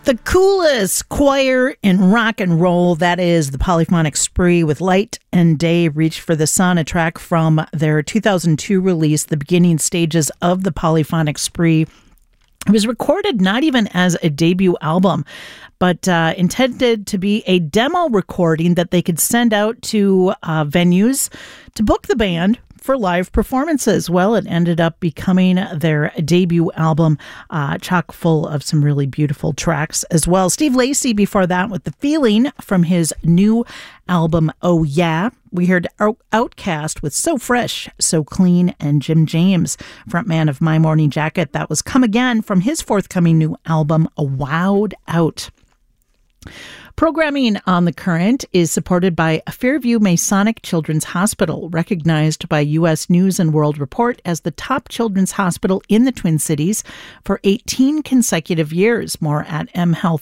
The coolest choir in rock and roll, that is the Polyphonic Spree with Light and Day, Reach for the Sun, a track from their 2002 release, The Beginning Stages of the Polyphonic Spree. It was recorded not even as a debut album, but intended to be a demo recording that they could send out to venues to book the band for live performances. Well, it ended up becoming their debut album, chock full of some really beautiful tracks as well. Steve Lacy before that with The Feeling from his new album, Oh Yeah. We heard Outkast with So Fresh, So Clean, and Jim James, frontman of My Morning Jacket. That was Come Again from his forthcoming new album, Wowed Out. Programming on The Current is supported by Fairview Masonic Children's Hospital, recognized by U.S. News and World Report as the top children's hospital in the Twin Cities for 18 consecutive years. More at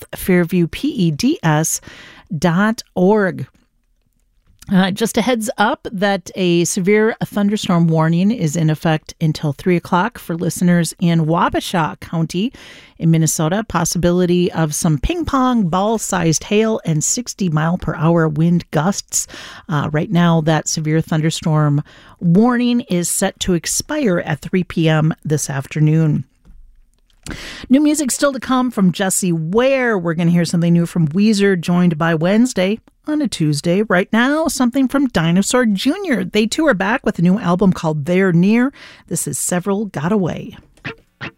mhealthfairviewpeds.org. Just a heads up that a severe thunderstorm warning is in effect until 3 o'clock for listeners in Wabasha County in Minnesota. Possibility of some ping pong ball-sized hail and 60-mile-per-hour wind gusts. Right now, that severe thunderstorm warning is set to expire at 3 p.m. this afternoon. New music still to come from Jessie Ware. We're going to hear something new from Weezer, joined by Wednesday on a Tuesday. Right now, something from Dinosaur Jr. They too are back with a new album called They're Near. This is Several Got Away.